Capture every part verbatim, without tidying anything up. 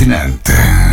Continente.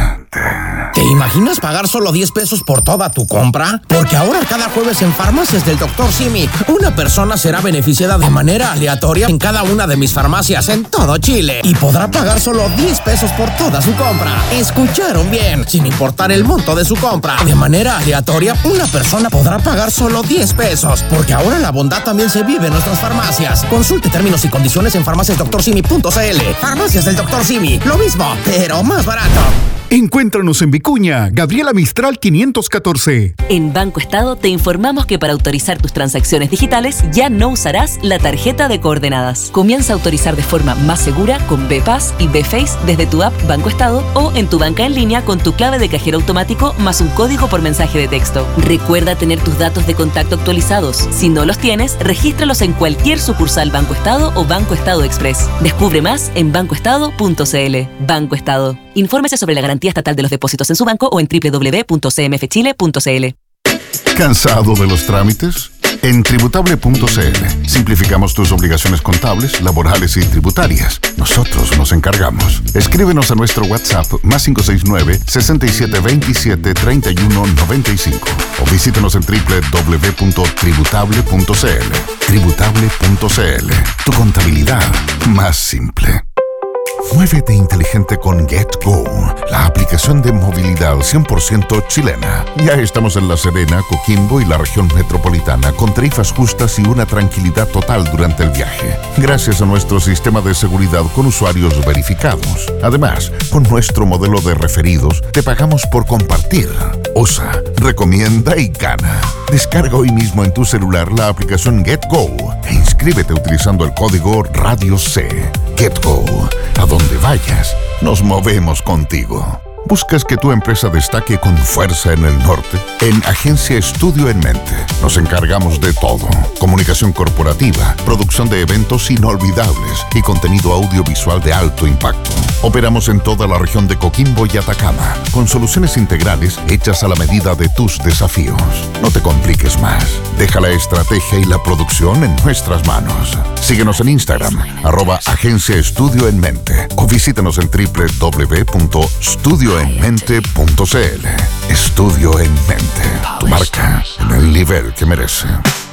¿Te imaginas pagar solo diez pesos por toda tu compra? Porque ahora cada jueves en Farmacias del doctor Simi, una persona será beneficiada de manera aleatoria en cada una de mis farmacias en todo Chile y podrá pagar solo diez pesos por toda su compra. ¿Escucharon bien? Sin importar el monto de su compra. De manera aleatoria, una persona podrá pagar solo diez pesos, porque ahora la bondad también se vive en nuestras farmacias. Consulte términos y condiciones en farmacias doctor simi punto c l. Farmacias del doctor Simi, lo mismo, pero más barato. Encuéntranos en Vicuña, Gabriela Mistral quinientos catorce. En Banco Estado te informamos que para autorizar tus transacciones digitales ya no usarás la tarjeta de coordenadas. Comienza a autorizar de forma más segura con B-Pass y B-Face desde tu app Banco Estado o en tu banca en línea con tu clave de cajero automático más un código por mensaje de texto. Recuerda tener tus datos de contacto actualizados. Si no los tienes, regístralos en cualquier sucursal Banco Estado o Banco Estado Express. Descubre más en banco estado punto c l. Banco Estado. Infórmese sobre la garantía estatal de los depósitos en su banco o en doble u doble u doble u punto c m f chile punto c l. ¿Cansado de los trámites? En tributable punto c l simplificamos tus obligaciones contables, laborales y tributarias. Nosotros nos encargamos. Escríbenos a nuestro WhatsApp más cinco seis nueve, seis siete dos siete, tres uno nueve cinco o visítenos en doble u doble u doble u punto tributable punto c l. Tributable punto c l. Tu contabilidad más simple. Muévete inteligente con GetGo, la aplicación de movilidad cien por ciento chilena. Ya estamos en La Serena, Coquimbo y la región metropolitana con tarifas justas y una tranquilidad total durante el viaje. Gracias a nuestro sistema de seguridad con usuarios verificados. Además, con nuestro modelo de referidos, te pagamos por compartir. Usa, recomienda y gana. Descarga hoy mismo en tu celular la aplicación GetGo e inscríbete utilizando el código Radio C. GetGo. A donde vayas, nos movemos contigo. ¿Buscas que tu empresa destaque con fuerza en el norte? En Agencia Estudio en Mente nos encargamos de todo. Comunicación corporativa, producción de eventos inolvidables y contenido audiovisual de alto impacto. Operamos en toda la región de Coquimbo y Atacama, con soluciones integrales hechas a la medida de tus desafíos. No te compliques más. Deja la estrategia y la producción en nuestras manos. Síguenos en Instagram, arroba Agencia Estudio en Mente, o visítanos en doble u doble u doble u punto studio en mente punto c l. Estudio en Mente, tu marca en el nivel que merece.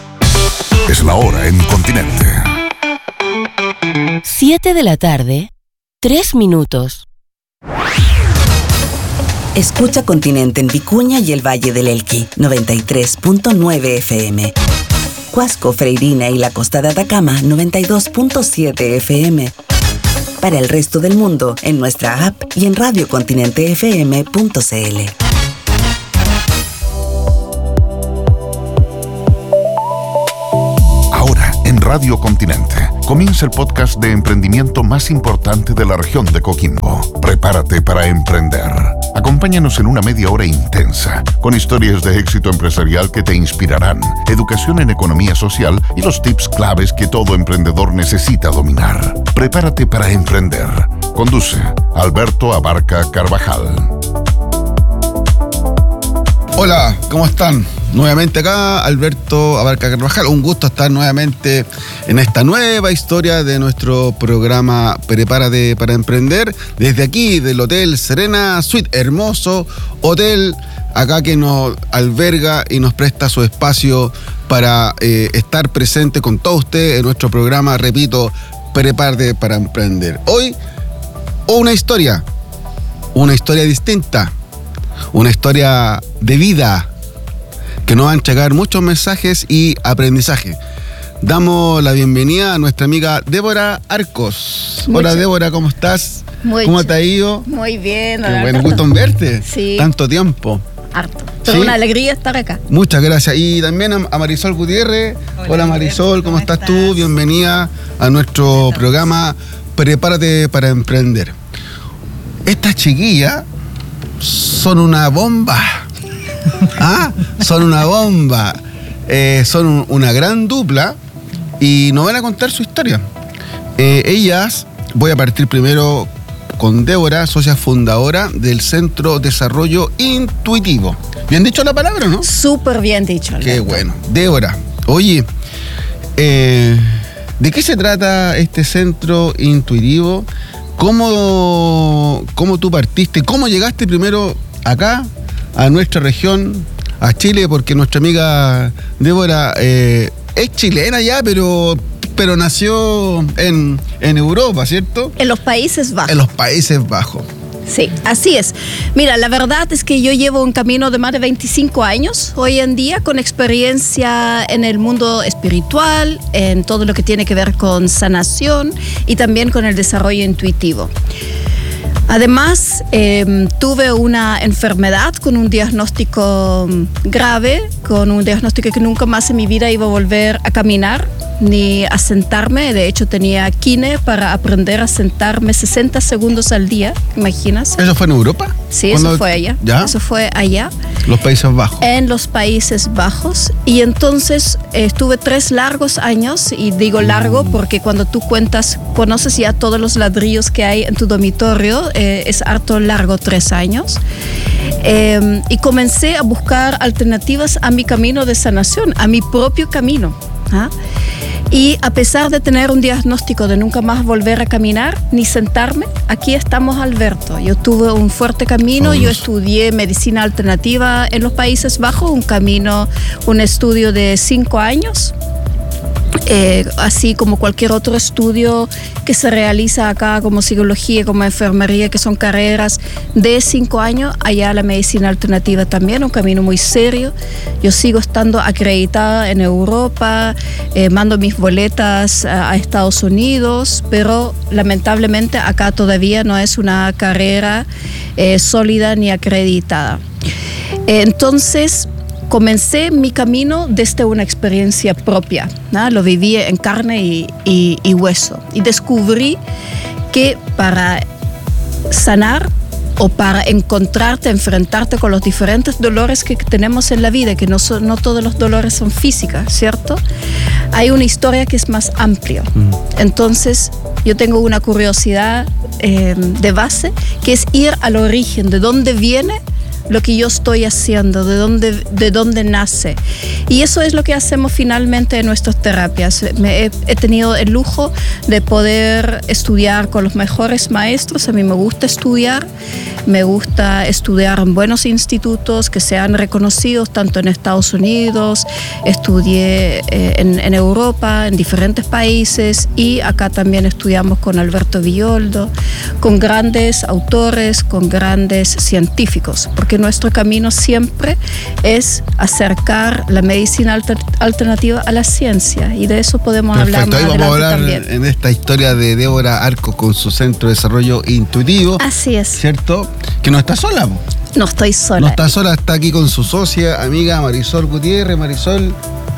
Es la hora en Continente. siete de la tarde, tres minutos. Escucha Continente en Vicuña y el Valle del Elqui, noventa y tres punto nueve F M. Huasco, Freirina y la costa de Atacama, noventa y dos punto siete F M. Para el resto del mundo, en nuestra app y en radio continente f m punto c l. Ahora, en Radio Continente, comienza el podcast de emprendimiento más importante de la región de Coquimbo. Prepárate para emprender. Acompáñanos en una media hora intensa, con historias de éxito empresarial que te inspirarán, educación en economía social y los tips claves que todo emprendedor necesita dominar. Prepárate para emprender. Conduce Alberto Abarca Carvajal. Hola, ¿cómo están? Nuevamente acá, Alberto Abarca Carvajal. Un gusto estar nuevamente en esta nueva historia de nuestro programa Prepárate para Emprender. Desde aquí, del Hotel Serena Suite, hermoso hotel acá que nos alberga y nos presta su espacio para eh, estar presente con todos ustedes en nuestro programa, repito, Prepárate para Emprender. Hoy, una historia, una historia distinta, una historia de vida, que nos van a llegar muchos mensajes y aprendizaje. Damos la bienvenida a nuestra amiga Débora Arcos. Mucho. Hola Débora, ¿cómo estás? Muy ¿Cómo te ha ido? Muy bien. Qué bueno, gusto en verte. Sí. Tanto tiempo. Harto. Pero ¿Sí? Una alegría estar acá. Muchas gracias. Y también a Marisol Gutiérrez. Hola, Hola Marisol, ¿cómo, ¿cómo estás, estás tú? Bienvenida a nuestro Hola. programa Prepárate para Emprender. Estas chiquillas son una bomba. ¿Ah? Son una bomba. Eh, son un, una gran dupla y nos van a contar su historia. Eh, ellas, voy a partir primero con Débora, socia fundadora del Centro Desarrollo Intuitivo. ¿Bien dicho la palabra, no? Súper bien dicho. Qué bueno. Débora, oye, eh, ¿de qué se trata este Centro Intuitivo? ¿cómo, cómo tú partiste? ¿Cómo llegaste primero acá, a nuestra región, a Chile? Porque nuestra amiga Débora eh, es chilena ya, pero, pero nació en, en Europa, ¿cierto? En los Países Bajos. En los Países Bajos. Sí, así es. Mira, la verdad es que yo llevo un camino de más de veinticinco años hoy en día, con experiencia en el mundo espiritual, en todo lo que tiene que ver con sanación y también con el desarrollo intuitivo. Además, eh, tuve una enfermedad con un diagnóstico grave, con un diagnóstico que nunca más en mi vida iba a volver a caminar ni a sentarme. De hecho, tenía kine para aprender a sentarme sesenta segundos al día, ¿imaginas? ¿Eso fue en Europa? Sí, eso fue allá. ¿Ya? Eso fue allá. Los Países Bajos. En los Países Bajos. Y entonces eh, estuve tres largos años, y digo largo porque cuando tú cuentas, conoces ya todos los ladrillos que hay en tu dormitorio, eh, es harto largo, tres años. Eh, y comencé a buscar alternativas a mi camino de sanación, a mi propio camino. ¿Ah? Y a pesar de tener un diagnóstico de nunca más volver a caminar ni sentarme, aquí estamos, Alberto. Yo tuve un fuerte camino. Vamos. Yo estudié medicina alternativa en los Países Bajos, un camino, un estudio de cinco años. Eh, así como cualquier otro estudio que se realiza acá, como psicología, como enfermería, que son carreras de cinco años, allá la medicina alternativa también, un camino muy serio. Yo sigo estando acreditada en Europa, eh, mando mis boletas a, a Estados Unidos, pero lamentablemente acá todavía no es una carrera eh, sólida ni acreditada. Eh, entonces, comencé mi camino desde una experiencia propia, ¿no? Lo viví en carne y, y, y hueso. Y descubrí que para sanar o para encontrarte, enfrentarte con los diferentes dolores que tenemos en la vida, que no, son, no todos los dolores son físicos, ¿cierto? Hay una historia que es más amplia. Mm. Entonces, yo tengo una curiosidad eh, de base, que es ir al origen, de dónde viene lo que yo estoy haciendo, de dónde, de dónde nace. Y eso es lo que hacemos finalmente en nuestras terapias. Me he, he tenido el lujo de poder estudiar con los mejores maestros. A mí me gusta estudiar, me gusta estudiar en buenos institutos que sean reconocidos tanto en Estados Unidos, estudié eh, en, en Europa, en diferentes países, y acá también estudiamos con Alberto Villoldo, con grandes autores, con grandes científicos, porque nuestro camino siempre es acercar la medicina alter, alternativa a la ciencia, y de eso podemos Perfecto. hablar más Ahí vamos a hablar también. En esta historia de Débora Arcos con su Centro de Desarrollo Intuitivo. Así es. ¿Cierto? Que no está sola. No estoy sola. No está sola, está aquí con su socia, amiga Marisol Gutiérrez. Marisol,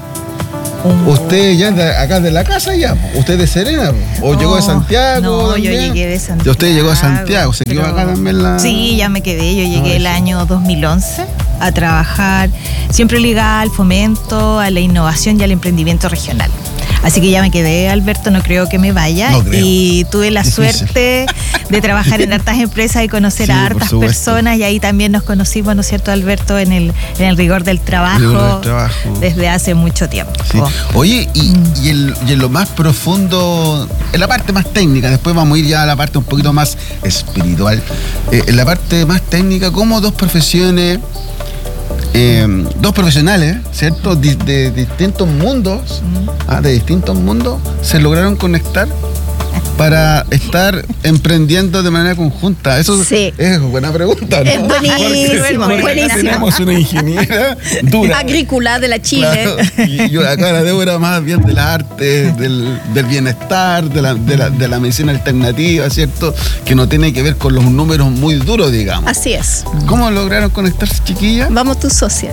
usted ya es de acá de la casa ya, usted de Serena, o no, llegó de Santiago. No, también. yo llegué de Santiago. Usted llegó a Santiago, se quedó acá también la. Sí, ya me quedé, yo llegué no, el año dos mil once a trabajar, siempre ligada al fomento, a la innovación y al emprendimiento regional. Así que ya me quedé, Alberto, no creo que me vaya. No creo. Y tuve la Difícil. suerte de trabajar en hartas empresas y conocer Sí, a hartas personas, y ahí también nos conocimos, ¿no es cierto, Alberto, en el, en el rigor del trabajo, rigor del trabajo. desde hace mucho tiempo. Sí. Oye, y, y, en, y en lo más profundo, en la parte más técnica, después vamos a ir ya a la parte un poquito más espiritual, eh, en la parte más técnica, ¿cómo dos profesiones, eh, dos profesionales, ¿cierto?, de, de distintos mundos, mm. ah, de distintos mundos, se lograron conectar para estar emprendiendo de manera conjunta? Eso sí. es buena pregunta, ¿no? Es buenísimo, porque, porque buenísimo. tenemos una ingeniera dura. Agrícola de la Chile. Claro, y yo acá la Débora más bien del arte, del, del bienestar, de la, de, la, de la medicina alternativa, ¿cierto? Que no tiene que ver con los números muy duros, digamos. Así es. ¿Cómo lograron conectarse, chiquillas? Vamos, tu socia.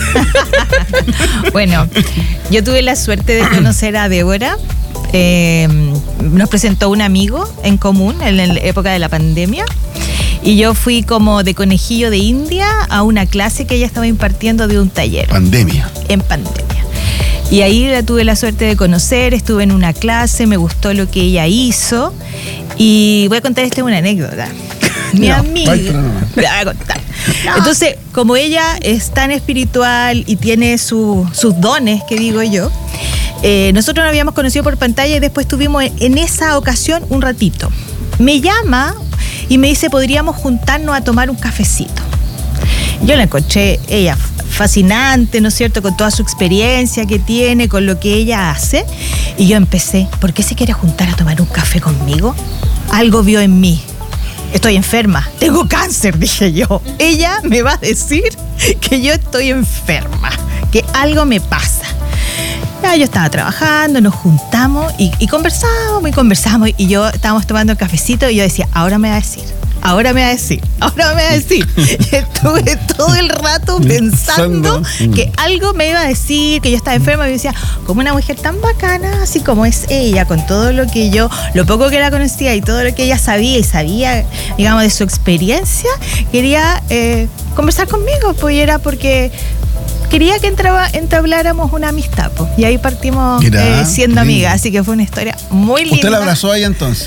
Bueno, yo tuve la suerte de conocer a Débora. Eh, nos presentó un amigo en común en la época de la pandemia, y yo fui como de conejillo de India a una clase que ella estaba impartiendo de un taller. Pandemia. En pandemia. Y ahí la tuve la suerte de conocer, estuve en una clase, me gustó lo que ella hizo, y voy a contar esta una anécdota. Mi no, amiga. Me voy a contar. No. Entonces, como ella es tan espiritual y tiene su, sus dones, que digo yo, eh, nosotros nos habíamos conocido por pantalla y después tuvimos en esa ocasión un ratito. me llama y me dice, podríamos juntarnos a tomar un cafecito. Yo la encontré, ella fascinante, ¿no es cierto?, con toda su experiencia que tiene, con lo que ella hace. Y yo empecé, ¿por qué se quiere juntar a tomar un café conmigo? Algo vio en mí. Estoy enferma, tengo cáncer, dije yo. Ella me va a decir que yo estoy enferma, que algo me pasa. Ya, yo estaba trabajando, nos juntamos y, y conversábamos y conversábamos. Y yo estábamos tomando el cafecito y yo decía, ahora me va a decir. Ahora me va a decir, ahora me va a decir. Y estuve todo el rato pensando que algo me iba a decir, que yo estaba enferma. Y yo decía, como una mujer tan bacana, así como es ella, con todo lo que yo, lo poco que la conocía y todo lo que ella sabía y sabía, digamos, de su experiencia, quería eh, conversar conmigo, pues era porque quería que entraba, entabláramos una amistad, pues. Y ahí partimos eh, siendo amigas, así que fue una historia muy linda. ¿Usted la abrazó ahí entonces?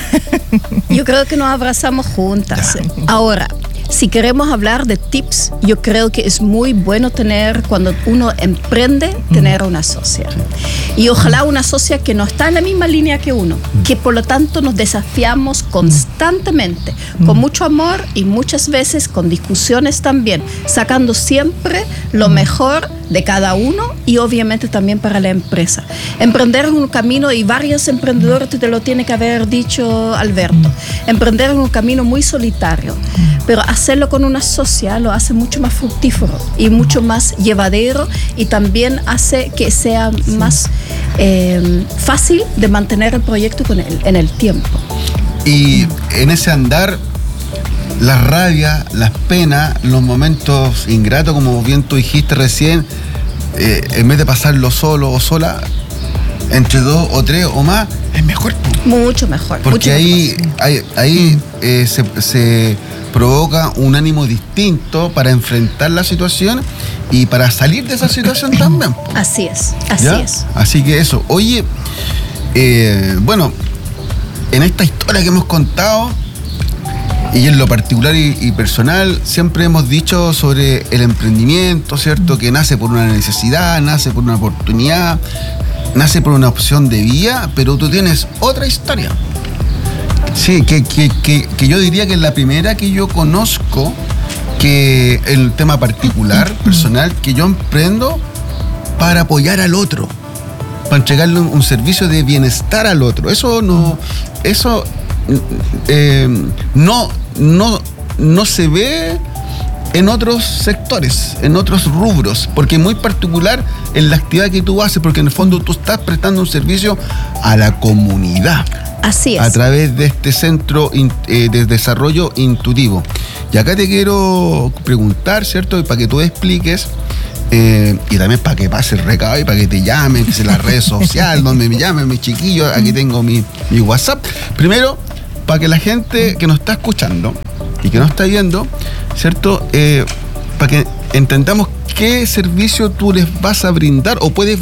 Yo creo que nos abrazamos juntas. Ya. Ahora, si queremos hablar de tips, yo creo que es muy bueno tener, cuando uno emprende, tener una socia. Y ojalá una socia que no está en la misma línea que uno, que por lo tanto nos desafiamos constantemente, con mucho amor y muchas veces con discusiones también, sacando siempre lo mejor de cada uno y obviamente también para la empresa. Emprender es un camino, y varios emprendedores te lo tiene que haber dicho Alberto, emprender es un camino muy solitario, pero hacerlo con una socia lo hace mucho más fructífero y mucho más llevadero, y también hace que sea más eh, fácil de mantener el proyecto con él en el tiempo. Y en ese andar, la rabia, las penas, los momentos ingratos, como bien tú dijiste recién, eh, en vez de pasarlo solo o sola, entre dos o tres o más, es mejor. Mucho mejor. Porque mucho ahí, mejor. ahí, ahí eh, se, se provoca un ánimo distinto para enfrentar la situación y para salir de esa situación también. Así es, así ¿Ya? es. Así que eso. Oye, eh, bueno, en esta historia que hemos contado, y en lo particular y, y personal, siempre hemos dicho sobre el emprendimiento, ¿cierto? Que nace por una necesidad, nace por una oportunidad, nace por una opción de vida, pero tú tienes otra historia. Sí, que, que, que, que yo diría que es la primera que yo conozco, que el tema particular, personal, que yo emprendo para apoyar al otro, para entregarle un, un servicio de bienestar al otro. Eso no, eso eh, no, no, no se ve en otros sectores, en otros rubros, porque es muy particular en la actividad que tú haces, porque en el fondo tú estás prestando un servicio a la comunidad. Así es. A través de este centro eh, de desarrollo intuitivo. Y acá te quiero preguntar, ¿cierto? Y para que tú expliques, eh, y también para que pase el recado y para que te llamen, que sea las redes sociales, donde me llamen mis chiquillos, aquí tengo mi, mi WhatsApp. Primero, para que la gente que nos está escuchando y que nos está viendo, ¿cierto? Eh, para que entendamos qué servicio tú les vas a brindar o puedes